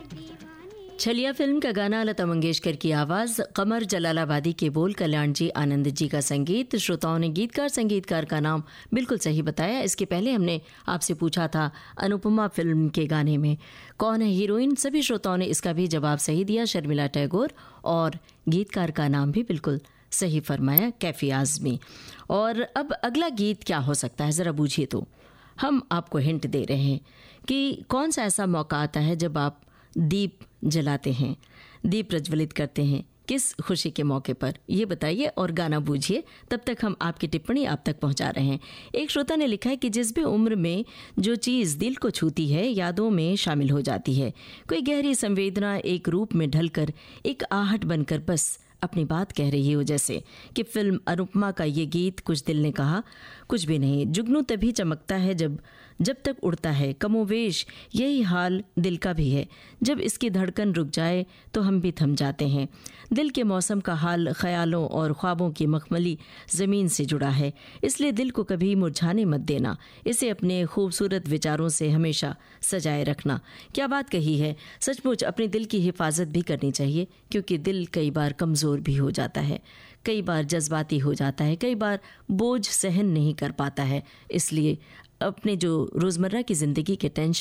छलिया फिल्म का गाना लता मंगेशकर की आवाज़, कमर जलालाबादी के बोल, कल्याण जी आनंद जी का संगीत। श्रोताओं ने संगीतकार का नाम बिल्कुल सही बताया। इसके पहले हमने आपसे पूछा था अनुपमा फिल्म के गाने में कौन है हीरोइन। सभी श्रोताओं ने इसका भी जवाब सही दिया, शर्मिला टैगोर, और गीतकार का नाम भी बिल्कुल सही फरमाया, कैफी आज़मी। और अब अगला गीत क्या हो सकता है, ज़रा बूझिए। तो हम आपको हिंट दे रहे हैं कि कौन सा ऐसा मौका आता है जब आप दीप जलाते हैं, दीप प्रज्वलित करते हैं, किस खुशी के मौके पर, ये बताइए और गाना बूझिए। तब तक हम आपकी टिप्पणी आप तक पहुंचा रहे हैं। एक श्रोता ने लिखा है कि जिस भी उम्र में जो चीज़ दिल को छूती है यादों में शामिल हो जाती है। कोई गहरी संवेदना एक रूप में ढलकर एक आहट बनकर बस अपनी बात कह रही हो, जैसे कि फिल्म अनुपमा का ये गीत। कुछ दिल ने कहा कुछ भी नहीं, जुगनू तभी चमकता है जब तक उड़ता है, कमोवेश यही हाल दिल का भी है। जब इसकी धड़कन रुक जाए तो हम भी थम जाते हैं। दिल के मौसम का हाल ख्यालों और ख्वाबों की मखमली ज़मीन से जुड़ा है, इसलिए दिल को कभी मुरझाने मत देना, इसे अपने खूबसूरत विचारों से हमेशा सजाए रखना। क्या बात कही है, सचमुच अपने दिल की हिफाजत भी करनी चाहिए, क्योंकि दिल कई बार कमज़ोर भी हो जाता है, कई बार जज्बाती हो जाता है, कई बार बोझ सहन नहीं कर पाता है। इसलिए अपने जो रोज़मर्रा की ज़िंदगी के टेंशन